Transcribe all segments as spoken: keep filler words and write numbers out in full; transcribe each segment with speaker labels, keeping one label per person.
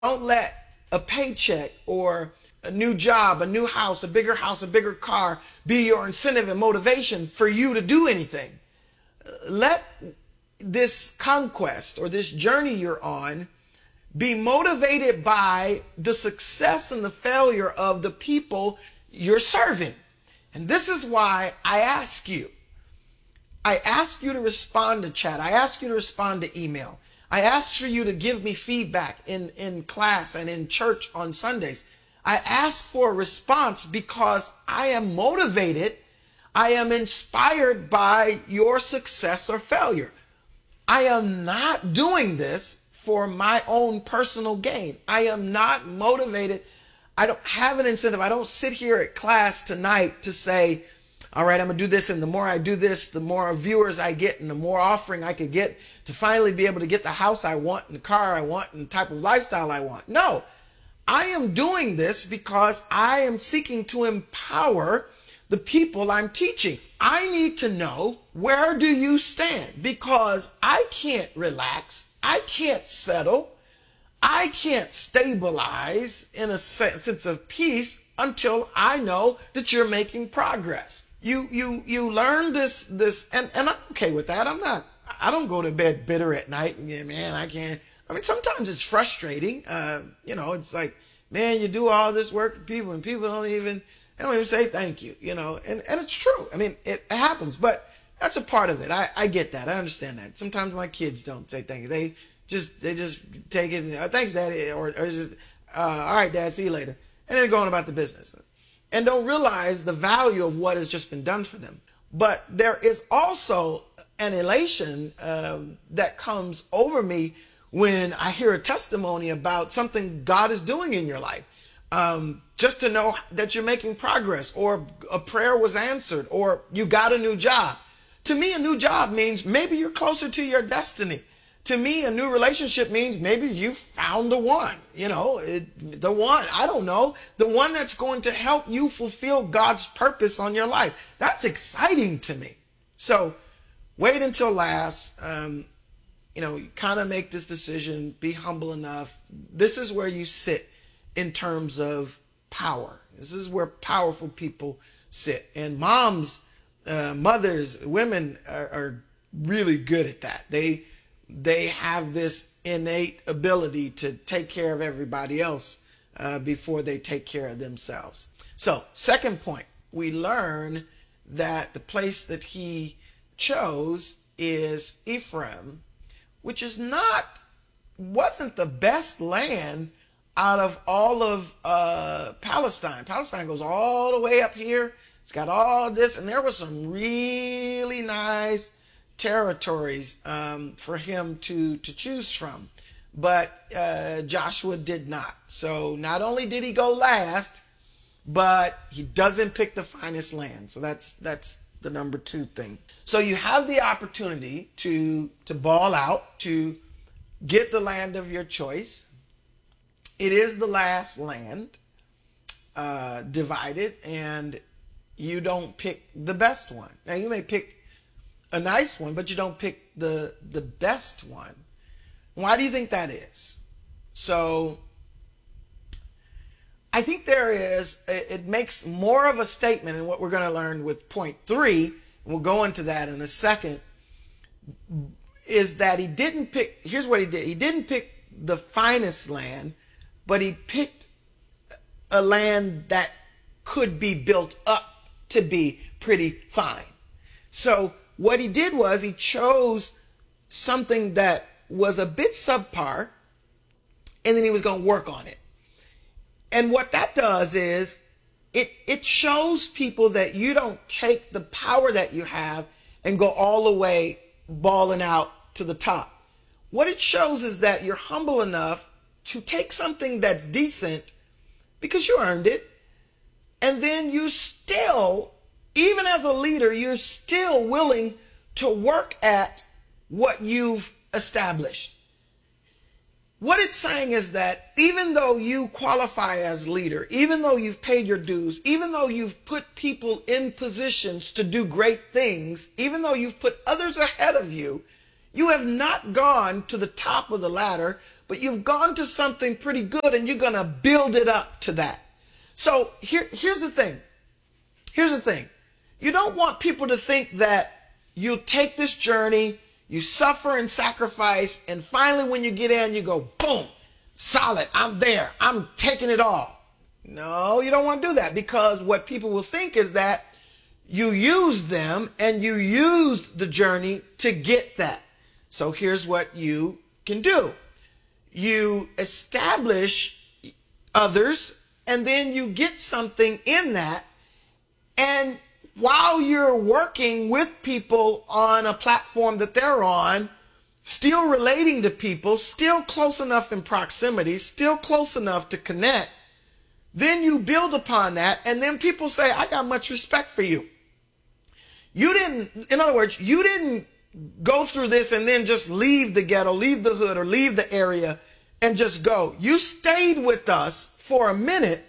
Speaker 1: Don't let a paycheck or a new job, a new house, a bigger house, a bigger car be your incentive and motivation for you to do anything. Let this conquest or this journey you're on be motivated by the success and the failure of the people you're serving. And this is why I ask you, I ask you to respond to chat. I ask you to respond to email. I ask for you to give me feedback in, in class and in church on Sundays. I ask for a response because I am motivated. I am inspired by your success or failure. I am not doing this for my own personal gain. I am not motivated. I don't have an incentive. I don't sit here at class tonight to say, all right, I'm going to do this. And the more I do this, the more viewers I get and the more offering I could get to finally be able to get the house I want and the car I want and the type of lifestyle I want. No, I am doing this because I am seeking to empower the people I'm teaching. I need to know, where do you stand? Because I can't relax. I can't settle. I can't stabilize in a sense of peace until I know that you're making progress. You you you learn this this and, and I'm okay with that. I'm not I don't go to bed bitter at night. Yeah, man, I can't. I mean, sometimes it's frustrating. Uh, you know, it's like, man, you do all this work for people and people don't even they don't even say thank you, you know, and, and it's true. I mean, it happens, but that's a part of it. I, I get that. I understand that. Sometimes my kids don't say thank you. They just they just take it, oh, thanks, Daddy, or, or just, uh, all right, Dad, see you later. And they're going about the business and don't realize the value of what has just been done for them. But there is also an elation um, that comes over me when I hear a testimony about something God is doing in your life. Um, just to know that you're making progress, or a prayer was answered, or you got a new job. To me, a new job means maybe you're closer to your destiny. To me, a new relationship means maybe you found the one, you know, it, the one, I don't know, the one that's going to help you fulfill God's purpose on your life. That's exciting to me. So wait until last, um, you know, kind of make this decision, be humble enough. This is where you sit in terms of power. This is where powerful people sit. And moms, uh, mothers, women are, are really good at that. They They have this innate ability to take care of everybody else uh, before they take care of themselves. So, second point, we learn that the place that he chose is Ephraim, which is not, wasn't the best land out of all of uh, Palestine. Palestine goes all the way up here. It's got all this, and there was some really nice territories um, for him to to choose from, but uh, Joshua did not. So not only did he go last, but he doesn't pick the finest land. So that's that's the number two thing. So you have the opportunity to to ball out, to get the land of your choice. It is the last land uh, divided, and you don't pick the best one. Now you may pick a nice one, but you don't pick the the best one. Why do you think that is? So I think there is, it makes more of a statement in what we're going to learn with point three, and we'll go into that in a second, is that he didn't pick, here's what he did. He didn't pick the finest land, but he picked a land that could be built up to be pretty fine. So what he did was he chose something that was a bit subpar, and then he was going to work on it. And what that does is it, it shows people that you don't take the power that you have and go all the way balling out to the top. What it shows is that you're humble enough to take something that's decent because you earned it, and then you still, even as a leader, you're still willing to work at what you've established. What it's saying is that even though you qualify as leader, even though you've paid your dues, even though you've put people in positions to do great things, even though you've put others ahead of you, you have not gone to the top of the ladder, but you've gone to something pretty good and you're going to build it up to that. So here, here's the thing. Here's the thing. You don't want people to think that you take this journey, you suffer and sacrifice, and finally when you get in, you go, boom, solid, I'm there, I'm taking it all. No, you don't want to do that, because what people will think is that you used them and you used the journey to get that. So here's what you can do. You establish others, and then you get something in that. And while you're working with people on a platform that they're on, still relating to people, still close enough in proximity, still close enough to connect, then you build upon that, and then people say, I got much respect for you. You didn't, in other words, you didn't go through this and then just leave the ghetto, leave the hood, or leave the area and just go. You stayed with us for a minute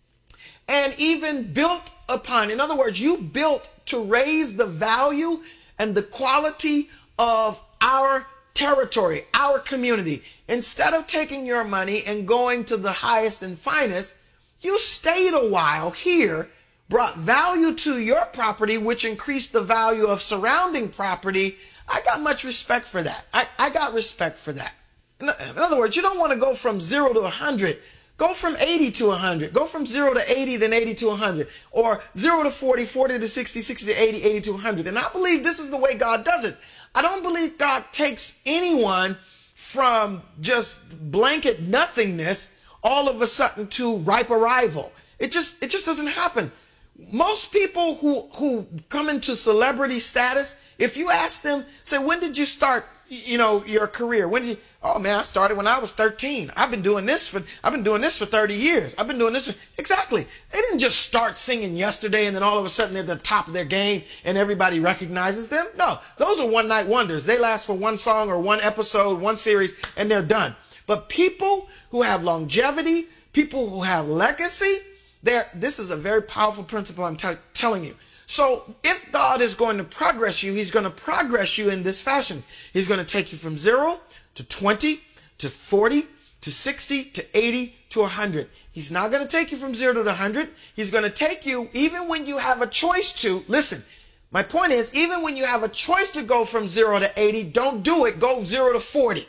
Speaker 1: and even built upon. In other words, you built to raise the value and the quality of our territory, our community. Instead of taking your money and going to the highest and finest, you stayed a while here, brought value to your property, which increased the value of surrounding property. I got much respect for that. I, I got respect for that. In, in other words, you don't want to go from zero to one hundred. Go from eighty to one hundred. Go from zero to eighty, then eighty to one hundred. Or zero to forty, forty to sixty, sixty to eighty, eighty to one hundred. And I believe this is the way God does it. I don't believe God takes anyone from just blanket nothingness all of a sudden to ripe arrival. It just, it just doesn't happen. Most people who, who come into celebrity status, if you ask them, say, when did you start, you know, your career? When did you, oh man, I started when I was thirteen. I've been doing this for, I've been doing this for thirty years. I've been doing this. For, exactly. They didn't just start singing yesterday and then all of a sudden they're at the top of their game and everybody recognizes them. No, those are one night wonders. They last for one song or one episode, one series, and they're done. But people who have longevity, people who have legacy, there, this is a very powerful principle I'm t- telling you. So if God is going to progress you, he's going to progress you in this fashion. He's going to take you from zero to twenty to forty to sixty to eighty to one hundred. He's not going to take you from zero to one hundred. He's going to take you even when you have a choice to. Listen, my point is, even when you have a choice to go from zero to eighty, don't do it. Go zero to forty.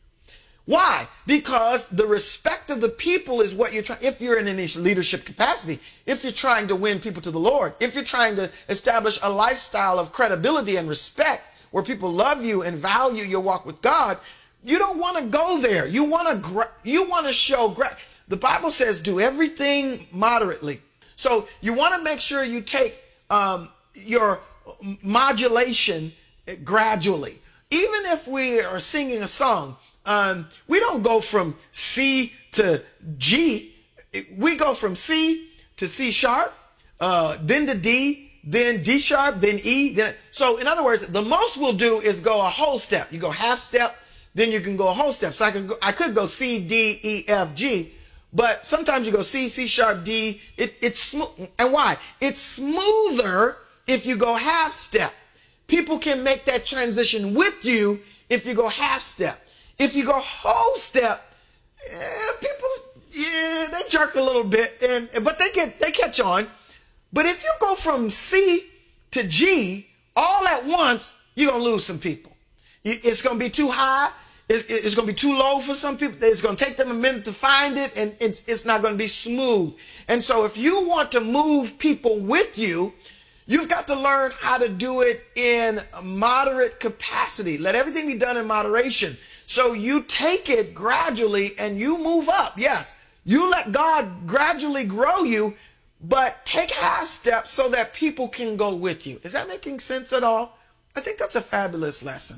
Speaker 1: Why? Because the respect of the people is what you're trying, if you're in any leadership capacity, if you're trying to win people to the Lord, if you're trying to establish a lifestyle of credibility and respect where people love you and value your walk with God, you don't want to go there. You want to, gra- you want to show, gra- the Bible says do everything moderately. So you want to make sure you take um, your modulation gradually. Even if we are singing a song, Um, we don't go from C to G. We go from C to C sharp, uh, then to D, then D sharp, then E. Then, so in other words, the most we'll do is go a whole step. You go half step, then you can go a whole step. So I could go, I could go C, D, E, F, G, but sometimes you go C, C sharp, D. It, it's smooth. And why? It's smoother if you go half step. People can make that transition with you if you go half step. If you go whole step, eh, people, yeah, they jerk a little bit, and but they get they catch on. But if you go from C to G all at once, you're gonna lose some people. It's gonna be too high. It's, it's gonna be too low for some people. It's gonna take them a minute to find it, and it's it's not gonna be smooth. And so, if you want to move people with you, you've got to learn how to do it in a moderate capacity. Let everything be done in moderation. So you take it gradually and you move up. Yes, you let God gradually grow you, but take half steps so that people can go with you. Is that making sense at all? I think that's a fabulous lesson.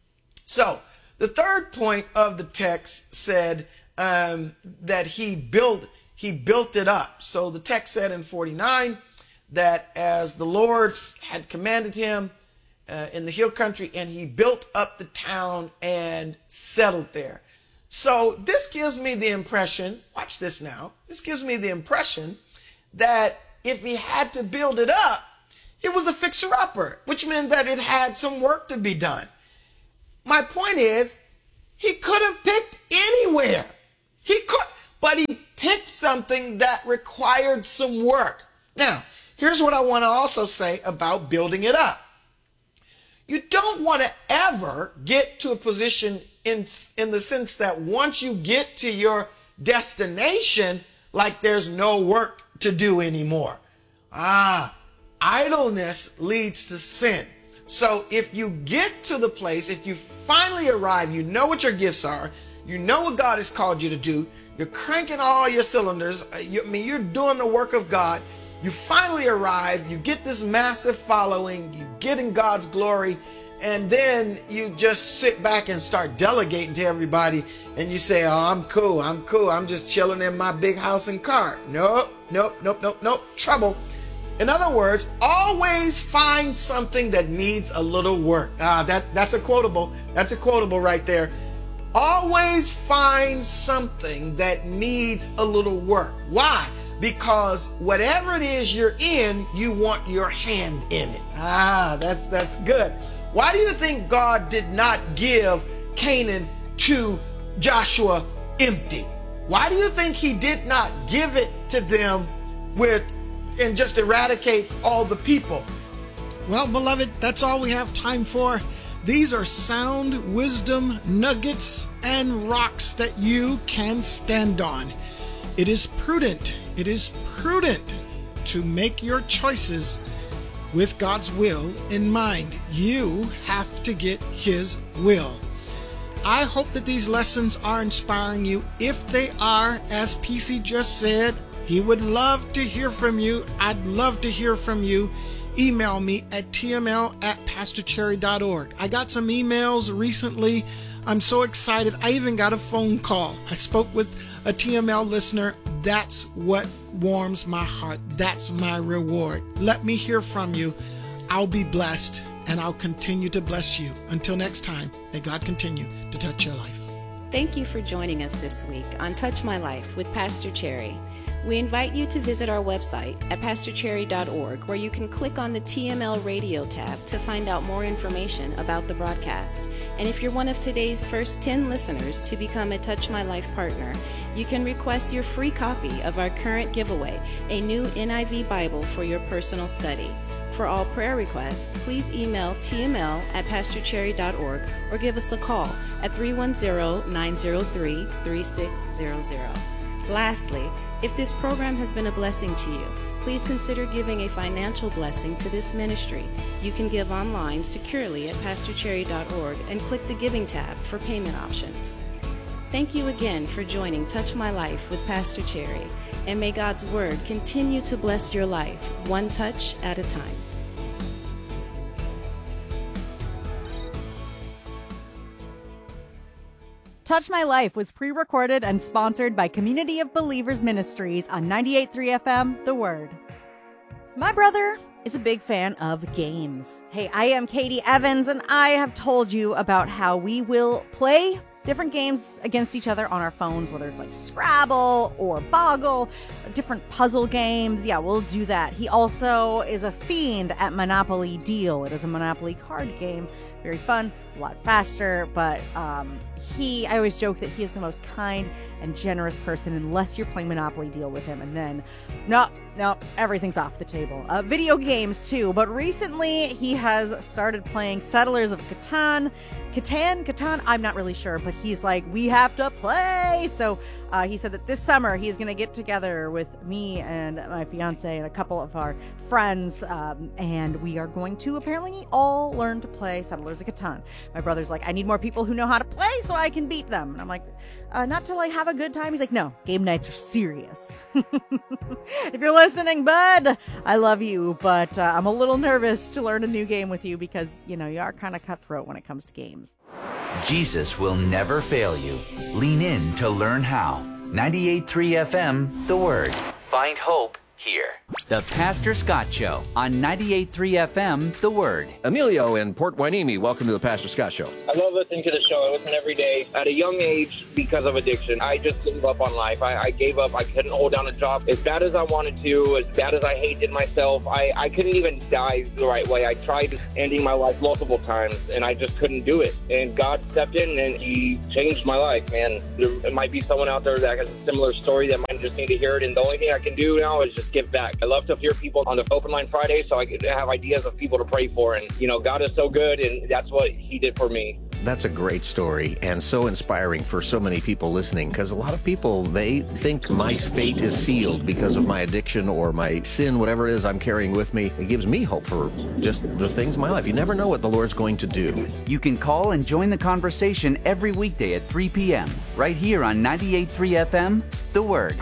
Speaker 1: So the third point of the text said um, that he built, he built it up. So the text said in forty-nine that as the Lord had commanded him, Uh, in the hill country, and he built up the town and settled there. So this gives me the impression, watch this now, this gives me the impression that if he had to build it up, it was a fixer-upper, which meant that it had some work to be done. My point is, He could have picked anywhere. He could, but he picked something that required some work. Now, here's what I want to also say about building it up. You don't want to ever get to a position in, in the sense that once you get to your destination, like there's no work to do anymore. Ah, idleness leads to sin. So if you get to the place, if you finally arrive, you know what your gifts are, you know what God has called you to do, you're cranking all your cylinders, you, I mean, you're doing the work of God, you finally arrive, you get this massive following, you get in God's glory, and then you just sit back and start delegating to everybody, and you say, oh, I'm cool, I'm cool, I'm just chilling in my big house and car. Nope, nope, nope, nope, nope, trouble. In other words, always find something that needs a little work. Ah, that, that's a quotable. That's a quotable right there. Always find something that needs a little work. Why? Because whatever it is you're in, you want your hand in it. Ah, that's, that's good. Why do you think God did not give Canaan to Joshua empty? Why do you think he did not give it to them with and just eradicate all the people? Well, beloved, that's all we have time for. These are sound wisdom nuggets and rocks that you can stand on. It is prudent, it is prudent to make your choices with God's will in mind. You have to get His will. I hope that these lessons are inspiring you. If they are, as P C just said, he would love to hear from you. I'd love to hear from you. Email me at t m l at pastor cherry dot org. I got some emails recently. I'm so excited. I even got a phone call. I spoke with a T M L listener. That's what warms my heart. That's my reward. Let me hear from you. I'll be blessed, and I'll continue to bless you. Until next time, may God continue to touch your life.
Speaker 2: Thank you for joining us this week on Touch My Life with Pastor Cherry. We invite you to visit our website at pastor cherry dot org, where you can click on the T M L Radio tab to find out more information about the broadcast. And if you're one of today's first ten listeners to become a Touch My Life partner, you can request your free copy of our current giveaway, a new N I V Bible for your personal study. For all prayer requests, please email t m l at pastor cherry dot org or give us a call at three one zero, nine zero three, three six zero zero. Lastly, if this program has been a blessing to you, please consider giving a financial blessing to this ministry. You can give online securely at pastor cherry dot org and click the Giving tab for payment options. Thank you again for joining Touch My Life with Pastor Cherry, and may God's Word continue to bless your life, one touch at a time.
Speaker 3: Touch My Life was pre-recorded and sponsored by Community of Believers Ministries on ninety-eight point three F M, The Word. My brother is a big fan of games. Hey, I am Katie Evans, and I have told you about how we will play different games against each other on our phones, whether it's like Scrabble or Boggle, different puzzle games. Yeah, we'll do that. He also is a fiend at Monopoly Deal. It is a Monopoly card game. Very fun, a lot faster, but um, he, I always joke that he is the most kind and generous person unless you're playing Monopoly Deal with him, and then, no, no, everything's off the table. Uh, video games too, but recently he has started playing Settlers of Catan, Catan, Catan, I'm not really sure, but he's like, we have to play. So uh, he said that this summer he's going to get together with me and my fiance and a couple of our friends, um, and we are going to apparently all learn to play Settlers of Catan. My brother's like, I need more people who know how to play so I can beat them. And I'm like, uh, not to like have a good time. He's like, no, game nights are serious. If you're listening, bud, I love you, but uh, I'm a little nervous to learn a new game with you because, you know, you are kind of cutthroat when it comes to games.
Speaker 4: Jesus will never fail you. Lean in to learn how. ninety-eight point three F M, The Word. Find hope here.
Speaker 5: The Pastor Scott Show on ninety-eight point three F M, The Word.
Speaker 6: Emilio in Port Hueneme, welcome to the Pastor Scott Show.
Speaker 7: I love listening to the show. I listen every day. At a young age, because of addiction, I just gave up on life. I, I gave up. I couldn't hold down a job. As bad as I wanted to, as bad as I hated myself, I, I couldn't even die the right way. I tried ending my life multiple times, and I just couldn't do it. And God stepped in, and he changed my life, man. There might be someone out there that has a similar story that might just need to hear it, and the only thing I can do now is just give back. I love to hear people on the Open Line Friday, so I can have ideas of people to pray for. And, you know, God is so good, and that's what he did for me.
Speaker 6: That's a great story and so inspiring for so many people listening, because a lot of people, they think my fate is sealed because of my addiction or my sin, whatever it is I'm carrying with me. It gives me hope for just the things in my life. You never know what the Lord's going to do.
Speaker 5: You can call and join the conversation every weekday at three p.m. right here on ninety-eight point three F M, The Word.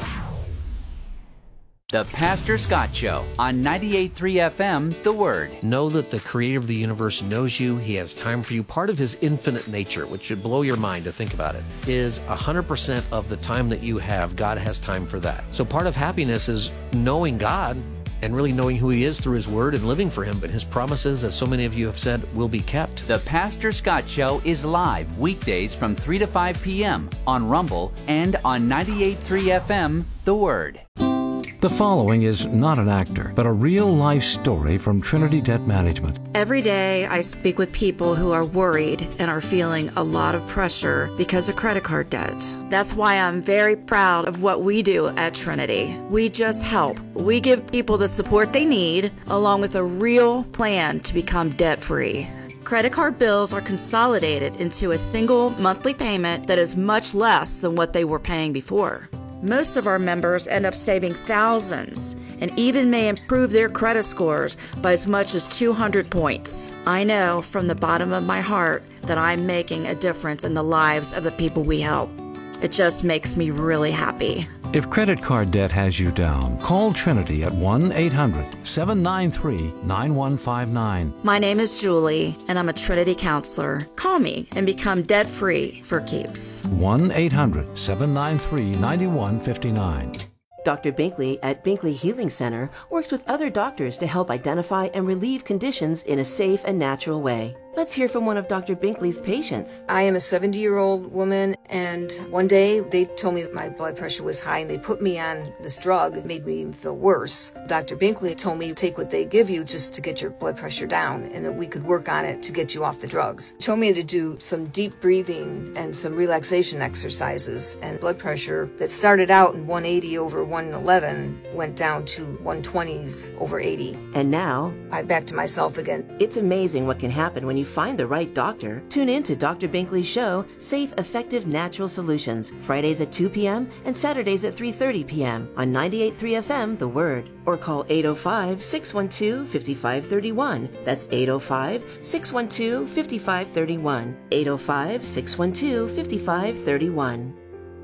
Speaker 5: The Pastor Scott Show on ninety-eight point three F M, The Word.
Speaker 6: Know that the creator of the universe knows you. He has time for you. Part of his infinite nature, which should blow your mind to think about it, is one hundred percent of the time that you have, God has time for that. So part of happiness is knowing God and really knowing who he is through his word and living for him. But his promises, as so many of you have said, will be kept.
Speaker 5: The Pastor Scott Show is live weekdays from three to five p.m. on Rumble and on ninety-eight point three F M, The Word.
Speaker 8: The following is not an actor, but a real-life story from Trinity Debt Management.
Speaker 9: Every day I speak with people who are worried and are feeling a lot of pressure because of credit card debt. That's why I'm very proud of what we do at Trinity. We just help. We give people the support they need, along with a real plan to become debt-free. Credit card bills are consolidated into a single monthly payment that is much less than what they were paying before. Most of our members end up saving thousands and even may improve their credit scores by as much as two hundred points. I know from the bottom of my heart that I'm making a difference in the lives of the people we help. It just makes me really happy.
Speaker 8: If credit card debt has you down, call Trinity at one eight hundred seven nine three nine one five nine.
Speaker 9: My name is Julie, and I'm a Trinity counselor. Call me and become debt-free for keeps.
Speaker 8: one eight hundred seven nine three nine one five nine.
Speaker 10: Doctor Binkley at Binkley Healing Center works with other doctors to help identify and relieve conditions in a safe and natural way. Let's hear from one of Doctor Binkley's patients.
Speaker 11: I am a seventy-year-old woman, and one day they told me that my blood pressure was high, and they put me on this drug. It made me even feel worse. Doctor Binkley told me, take what they give you just to get your blood pressure down, and that we could work on it to get you off the drugs. He told me to do some deep breathing and some relaxation exercises, and blood pressure that started out in one eighty over one eleven went down to one twenties over eighty.
Speaker 10: And now,
Speaker 11: I'm back to myself again.
Speaker 10: It's amazing what can happen when you find the right doctor. Tune in to Doctor Binkley's show, Safe, Effective, Natural Solutions, Fridays at two p.m. and Saturdays at three thirty p.m. on ninety-eight point three F M, The Word. Or call eight oh five, six one two, five five three one. That's eight oh five, six one two, five five three one. eight oh five, six one two, five five three one.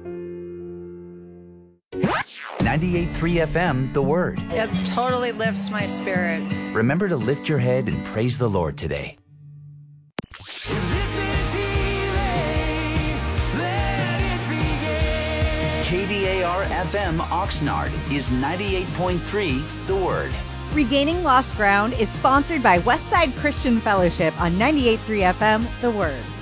Speaker 5: ninety-eight point three F M, The Word.
Speaker 12: It totally lifts my spirits.
Speaker 5: Remember to lift your head and praise the Lord today. K D A R F M Oxnard is ninety-eight point three, The Word.
Speaker 3: Regaining Lost Ground is sponsored by Westside Christian Fellowship on ninety-eight point three F M, The Word.